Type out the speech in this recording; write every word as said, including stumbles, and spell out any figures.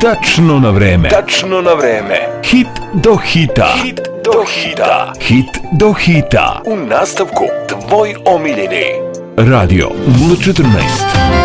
tačno na vreme. Tačno na vreme. Hit do hita. Hit do hita. Hit do hita. U nastavku tvoj omiljeni Radio nula četrnaest.